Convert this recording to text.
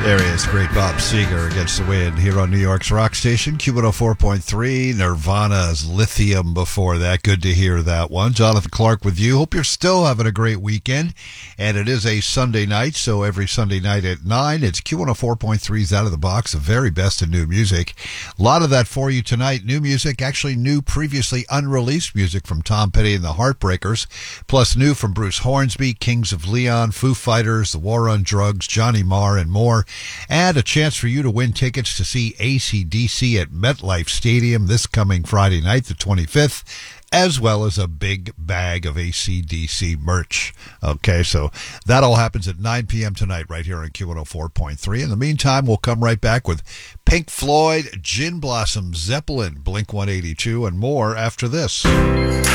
There he is, great Bob Seger against the wind here on New York's rock station, Q104.3. Nirvana's Lithium before that. Good to hear that one. Jonathan Clark with you. Hope you're still having a great weekend. And it is a Sunday night, so every Sunday night at 9, it's Q104.3's Out of the Box, the very best in new music. A lot of that for you tonight. New music, actually new previously unreleased music from Tom Petty and the Heartbreakers, plus new from Bruce Hornsby, Kings of Leon, Foo Fighters, The War on Drugs, Johnny Marr, and more. And a chance for you to win tickets to see AC/DC at MetLife Stadium this coming Friday night, the 25th, as well as a big bag of AC/DC merch. Okay, so that all happens at 9 p.m. tonight right here on Q104.3. In the meantime, we'll come right back with Pink Floyd, Gin Blossom, Zeppelin, Blink-182, and more after this.